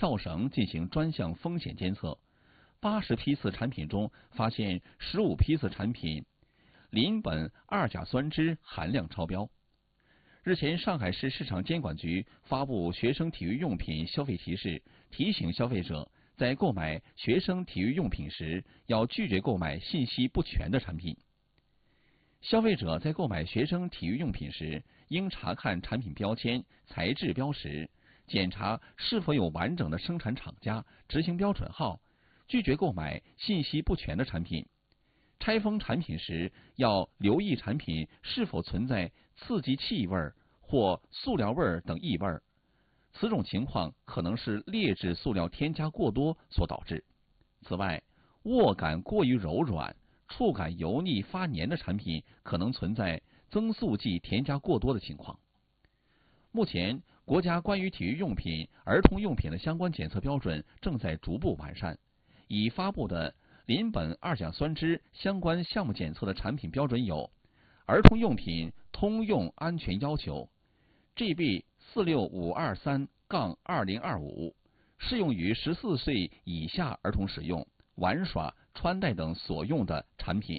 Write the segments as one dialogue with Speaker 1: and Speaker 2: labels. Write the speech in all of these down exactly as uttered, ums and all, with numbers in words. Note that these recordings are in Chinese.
Speaker 1: 跳绳进行专项风险监测，八十批次产品中发现十五批次产品邻苯二甲酸酯含量超标。日前，上海市市场监管局发布学生体育用品消费提示，提醒消费者在购买学生体育用品时，要拒绝购买信息不全的产品。消费者在购买学生体育用品时，应查看产品标签、材质标识，检查是否有完整的生产厂家、执行标准号，拒绝购买信息不全的产品。拆封产品时，要留意产品是否存在刺激气味或塑料味等异味，此种情况可能是劣质塑料添加过多所导致。此外，握感过于柔软、触感油腻发黏的产品可能存在增速剂添加过多的情况。目前，国家关于体育用品、儿童用品的相关检测标准正在逐步完善，已发布的邻苯二甲酸酯相关项目检测的产品标准有：儿童用品通用安全要求 G B 四六五二三杠二零二五，适用于十四岁以下儿童使用、玩耍、穿戴等所用的产品。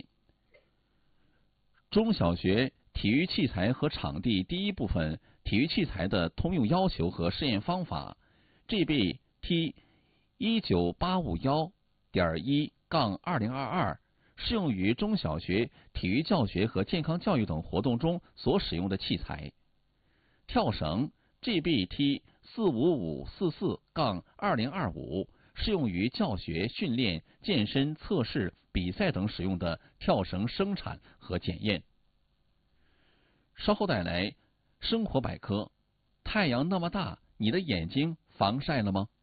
Speaker 1: 中小学体育器材和场地第一部分体育器材的通用要求和试验方法 G B T 一九八五一点一杠二零二二，适用于中小学体育教学和健康教育等活动中所使用的器材。跳绳 G B T 四五五四四杠二零二五，适用于教学、训练、健身、测试、比赛等使用的跳绳生产和检验。稍后带来生活百科：太阳那么大，你的眼睛防晒了吗？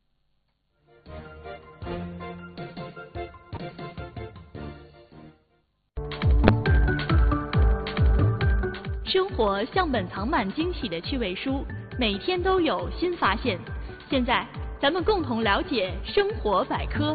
Speaker 2: 生活像本藏满惊喜的趣味书，每天都有新发现。现在，咱们共同了解生活百科。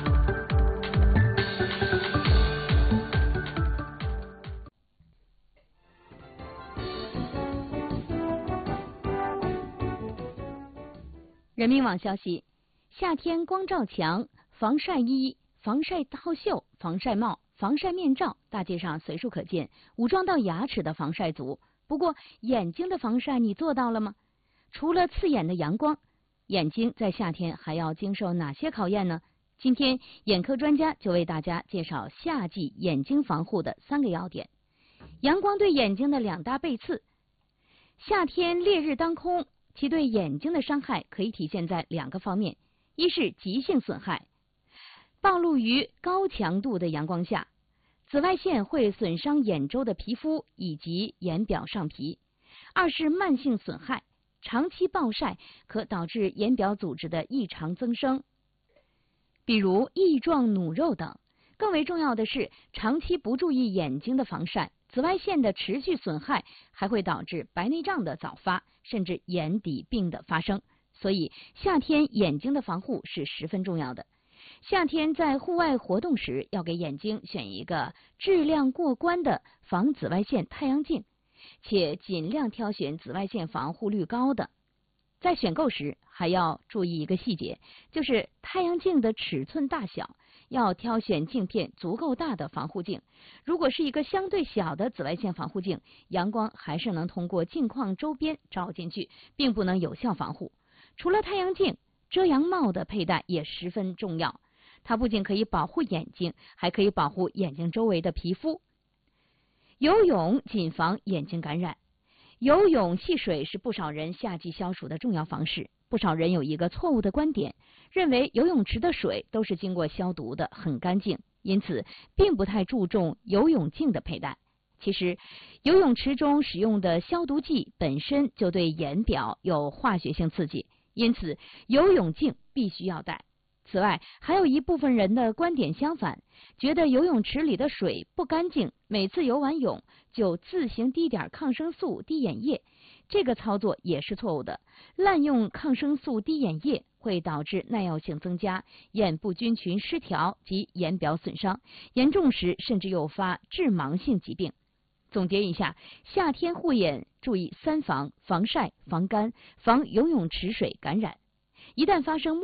Speaker 3: 人民网消息：夏天光照强，防晒衣、防晒套袖、防晒帽、防晒面罩，大街上随处可见，武装到牙齿的防晒组。不过，眼睛的防晒你做到了吗？除了刺眼的阳光，眼睛在夏天还要经受哪些考验呢？今天，眼科专家就为大家介绍夏季眼睛防护的三个要点。阳光对眼睛的两大背刺。夏天烈日当空，其对眼睛的伤害可以体现在两个方面：一是急性损害，暴露于高强度的阳光下，紫外线会损伤眼周的皮肤以及眼表上皮；二是慢性损害，长期暴晒可导致眼表组织的异常增生，比如翼状弩肉等。更为重要的是，长期不注意眼睛的防晒，紫外线的持续损害还会导致白内障的早发，甚至眼底病的发生。所以，夏天眼睛的防护是十分重要的。夏天在户外活动时，要给眼睛选一个质量过关的防紫外线太阳镜，且尽量挑选紫外线防护率高的。在选购时，还要注意一个细节，就是太阳镜的尺寸大小，要挑选镜片足够大的防护镜。如果是一个相对小的紫外线防护镜，阳光还是能通过镜框周边照进去，并不能有效防护。除了太阳镜，遮阳帽的佩戴也十分重要。它不仅可以保护眼睛，还可以保护眼睛周围的皮肤。游泳谨防眼睛感染。游泳戏水是不少人夏季消暑的重要方式。不少人有一个错误的观点，认为游泳池的水都是经过消毒的，很干净，因此并不太注重游泳镜的佩戴。其实，游泳池中使用的消毒剂本身就对眼表有化学性刺激，因此游泳镜必须要戴。此外，还有一部分人的观点相反，觉得游泳池里的水不干净，每次游完泳就自行滴点抗生素滴眼液，这个操作也是错误的。滥用抗生素滴眼液会导致耐药性增加、眼部菌群失调及眼表损伤，严重时甚至诱发致盲性疾病。总结一下，夏天护眼注意三防：防晒、防干、防游泳池水感染。一旦发生